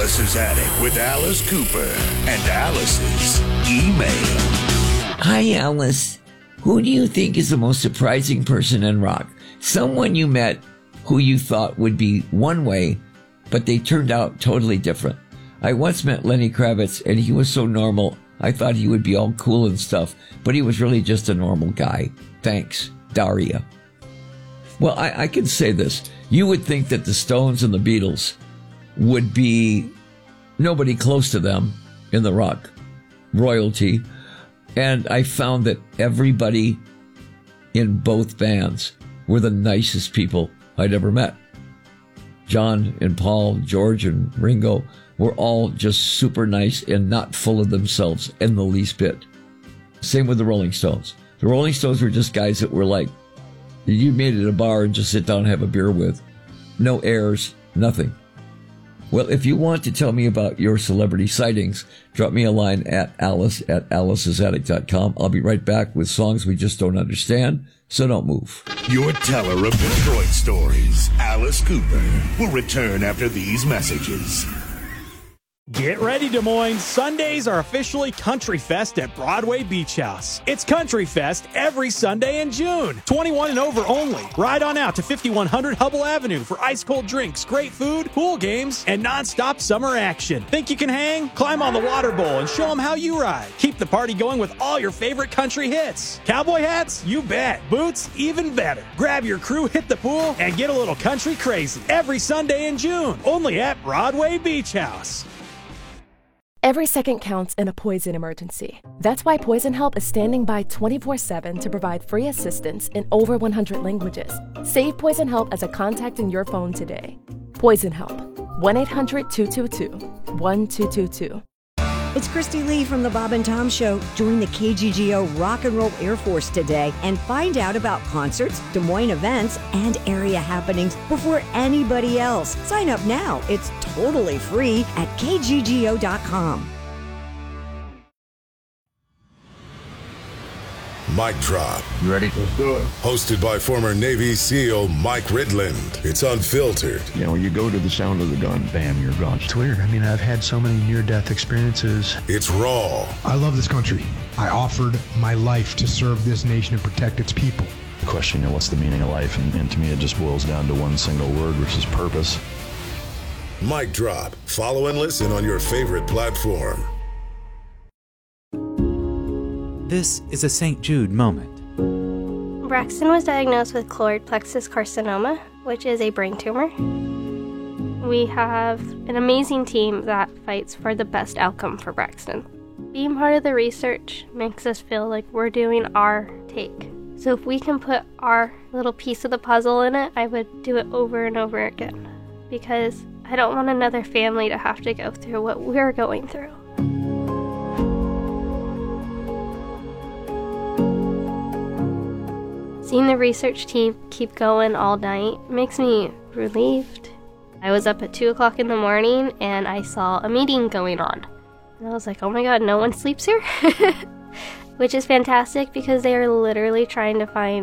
Alice's Attic with Alice Cooper and Alice's email. Hi, Alice. Who do you think is the most surprising person in rock? Someone you met who you thought would be one way, but they turned out totally different. I once met Lenny Kravitz, and he was so normal, I thought he would be all cool and stuff, but he was really just a normal guy. Thanks, Daria. Well, I can say this. You would think that the Stones and the Beatles would be nobody close to them in the rock royalty. And I found that everybody in both bands were the nicest people I'd ever met. John and Paul, George and Ringo were all just super nice and not full of themselves in the least bit. Same with the Rolling Stones. The Rolling Stones were just guys that were like, you made it at a bar and just sit down and have a beer with. No airs, nothing. Well, if you want to tell me about your celebrity sightings, drop me a line at alice@alicesattic.com. I'll be right back with songs we just don't understand, so don't move. Your teller of Detroit stories, Alice Cooper, will return after these messages. Get ready, Des Moines. Sundays are officially Country Fest at Broadway Beach House. It's Country Fest every Sunday in June. 21 and over only. Ride on out to 5100 Hubble Avenue for ice-cold drinks, great food, pool games, and non-stop summer action. Think you can hang? Climb on the water bowl and show them how you ride. Keep the party going with all your favorite country hits. Cowboy hats? You bet. Boots? Even better. Grab your crew, hit the pool, and get a little country crazy. Every Sunday in June. Only at Broadway Beach House. Every second counts in a poison emergency. That's why Poison Help is standing by 24/7 to provide free assistance in over 100 languages. Save Poison Help as a contact in your phone today. Poison Help. 1-800-222-1222. It's Christy Lee from the Bob and Tom Show. Join the KGGO Rock and Roll Air Force today and find out about concerts, Des Moines events, and area happenings before anybody else. Sign up now. It's totally free at kggo.com. Mic Drop. You ready? Let's do it. Hosted by former Navy SEAL Mike Ridland. It's unfiltered. You know, you go to the sound of the gun, bam, you're gone. It's weird. I mean, I've had so many near-death experiences. It's raw. I love this country. I offered my life to serve this nation and protect its people. The question, you know, what's the meaning of life? And to me, it just boils down to one single word, which is purpose. Mic Drop. Follow and listen on your favorite platform. This is a St. Jude moment. Braxton was diagnosed with choroid plexus carcinoma, which is a brain tumor. We have an amazing team that fights for the best outcome for Braxton. Being part of the research makes us feel like we're doing our take. So if we can put our little piece of the puzzle in it, I would do it over and over again. Because I don't want another family to have to go through what we're going through. Seeing the research team keep going all night makes me relieved. I was up at 2 o'clock in the morning and I saw a meeting going on. And I was like, oh my god, no one sleeps here? Which is fantastic because they are literally trying to find